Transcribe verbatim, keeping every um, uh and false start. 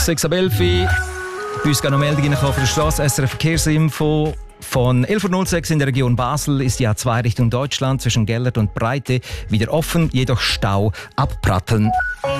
sechs ab elf. Bei uns gehen noch Meldungen von der Straße. S R F Verkehrsinfo. Von elf Uhr null sechs in der Region Basel ist die A zwei Richtung Deutschland zwischen Gellert und Breite wieder offen, jedoch Stau ab Pratteln.